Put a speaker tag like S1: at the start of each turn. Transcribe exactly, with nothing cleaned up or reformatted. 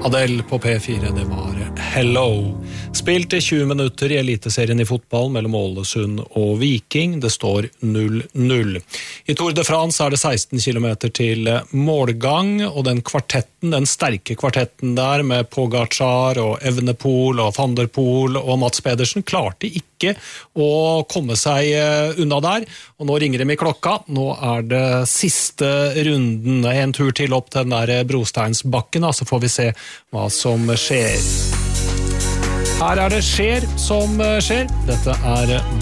S1: Adele på P fire, det var Hello. Spilt i tjue minutter i eliteserien i fotball mellom Ålesund og Viking. Det står null null. I Tour de France er det seksten kilometer til målgang, og den kvartetten, den sterke kvartetten der med Pogacar og Evenepoel og Van der Poel og Mats Pedersen klarte ikke å komme seg unna der. Og nå ringer de i klokka. Nå er det siste runden. En tur til opp til den der Brosteinsbakken, så får vi se hva som skjer. Her er det skjer som skjer. Dette er